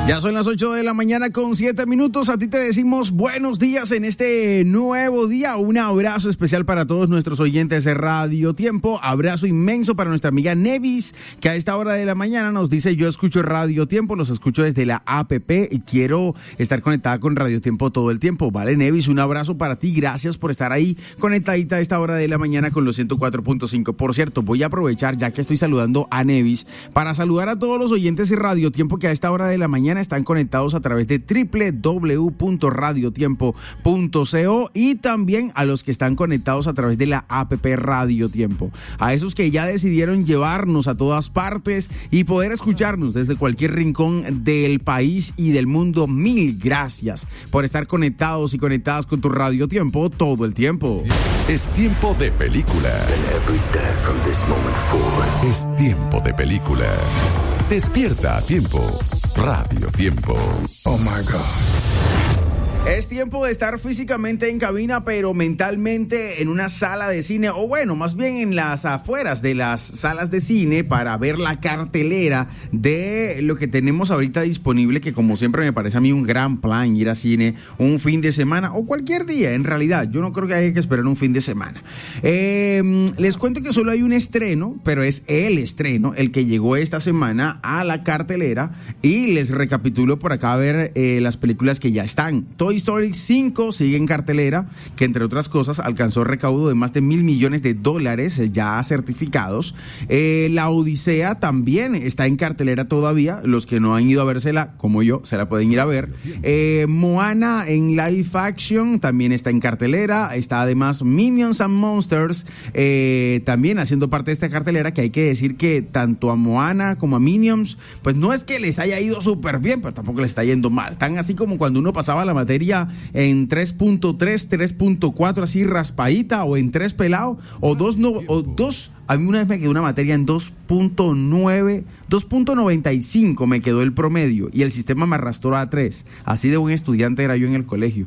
Ya son las 8 de la mañana con 7 minutos. A ti te decimos buenos días en este nuevo día. Un abrazo especial para todos nuestros oyentes de Radio Tiempo. Abrazo inmenso para nuestra amiga Nevis, que a esta hora de la mañana nos dice: yo escucho Radio Tiempo, los escucho desde la APP y quiero estar conectada con Radio Tiempo todo el tiempo. Vale, Nevis, un abrazo para ti. Gracias por estar ahí conectadita a esta hora de la mañana con los 104.5. Por cierto, voy a aprovechar, ya que estoy saludando a Nevis, para saludar a todos los oyentes de Radio Tiempo que a esta hora de la mañana están conectados a través de www.radiotiempo.co y también a los que están conectados a través de la APP Radio Tiempo. A esos que ya decidieron llevarnos a todas partes y poder escucharnos desde cualquier rincón del país y del mundo, mil gracias por estar conectados y conectadas con tu Radio Tiempo todo el tiempo. Es tiempo de película. Es tiempo de película. Despierta a tiempo. Radio Tiempo. Oh my God. Es tiempo de estar físicamente en cabina, pero mentalmente en una sala de cine, o bueno, más bien en las afueras de las salas de cine, para ver la cartelera de lo que tenemos ahorita disponible, que como siempre me parece a mí un gran plan ir a cine un fin de semana o cualquier día. En realidad, yo no creo que haya que esperar un fin de semana. Les cuento que solo hay un estreno, pero es el estreno, el que llegó esta semana a la cartelera, y les recapitulo por acá a ver las películas que ya están. Toy Story 5 sigue en cartelera, que entre otras cosas alcanzó recaudo de más de $1,000 millones ya certificados. La Odisea también está en cartelera todavía. Los que no han ido a vérsela, como yo, se la pueden ir a ver. Moana en live action también está en cartelera. Está además Minions and Monsters también haciendo parte de esta cartelera, que hay que decir que tanto a Moana como a Minions, pues no es que les haya ido súper bien, pero tampoco les está yendo mal. Están así como cuando uno pasaba la materia en 3.3, 3.4, así raspadita, o en 3 pelado, o 2, a mí una vez me quedó una materia en 2.9, 2.95 me quedó el promedio, y el sistema me arrastró a 3, así de buen estudiante era yo en el colegio.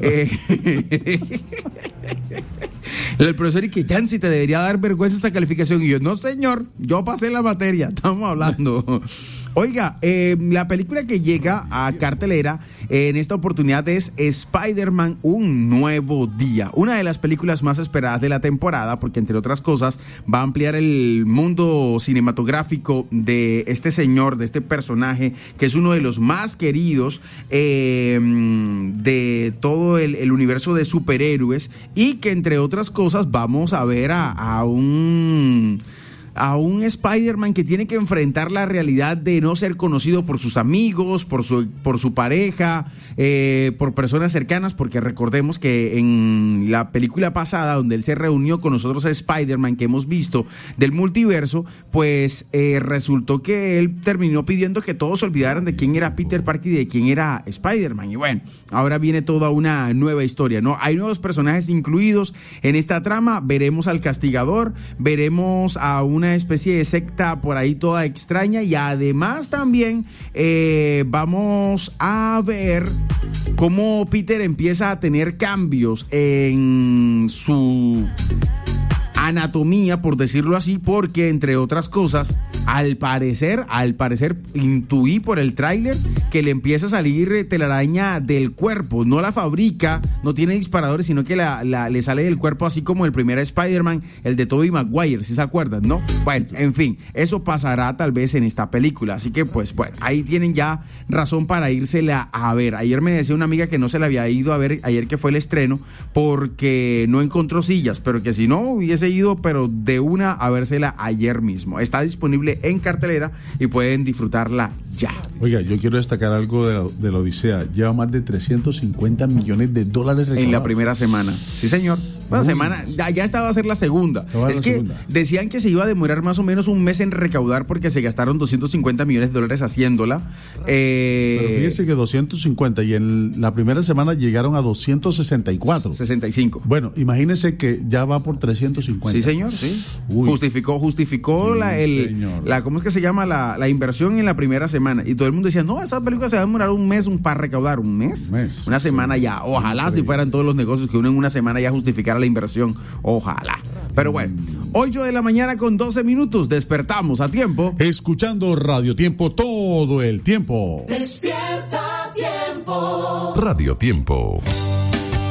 El profesor, y que Yancy, te debería dar vergüenza esta calificación, y yo: no señor, yo pasé la materia, estamos hablando. Oiga, la película que llega a cartelera en esta oportunidad es Spider-Man: Un Nuevo Día, una de las películas más esperadas de la temporada, porque entre otras cosas va a ampliar el mundo cinematográfico de este señor, de este personaje, que es uno de los más queridos de todo el universo de superhéroes, y que entre otras cosas vamos a ver a un Spider-Man que tiene que enfrentar la realidad de no ser conocido por sus amigos, por su pareja, por personas cercanas, porque recordemos que en la película pasada, donde él se reunió con nosotros, a Spider-Man que hemos visto del multiverso, pues resultó que él terminó pidiendo que todos se olvidaran de quién era Peter Parker y de quién era Spider-Man. Y bueno, ahora viene toda una nueva historia, ¿no? Hay nuevos personajes incluidos en esta trama. Veremos al Castigador, veremos a una especie de secta por ahí toda extraña, y además también vamos a ver cómo Peter empieza a tener cambios en su anatomía, por decirlo así, porque entre otras cosas, al parecer intuí por el tráiler que le empieza a salir telaraña del cuerpo. No la fabrica, no tiene disparadores, sino que le sale del cuerpo, así como el primer Spider-Man, el de Tobey Maguire, si se acuerdan, ¿no? Bueno, en fin, eso pasará tal vez en esta película, así que pues bueno, ahí tienen ya razón para írsela a ver. Ayer me decía una amiga que no se la había ido a ver, ayer que fue el estreno, porque no encontró sillas, pero que si no hubiese ido, pero de una, a vérsela ayer mismo. Está disponible en cartelera y pueden disfrutarla ya. Oiga, yo quiero destacar algo de la Odisea. Lleva más de $350 millones recaudados en la primera semana. Sí, señor. Bueno, semana, ya esta va a ser la segunda. Es que segunda. Decían que se iba a demorar más o menos un mes en recaudar, porque se gastaron $250 millones haciéndola. Pero fíjense que 250, y en la primera semana llegaron a 264. 65. Bueno, imagínense que ya va por 350. Sí, señor, sí. Uy. Justificó ¿cómo es que se llama? La inversión en la primera semana. Y todo el mundo decía: no, esa película se va a demorar un mes para recaudar. ¿Un mes? Una semana ya. Ojalá si fueran todos los negocios que uno en una semana ya justificara la inversión. Ojalá. Pero bueno, 8 de la mañana con 12 minutos. Despertamos a tiempo. Escuchando Radio Tiempo todo el tiempo. Despierta. Radio Tiempo.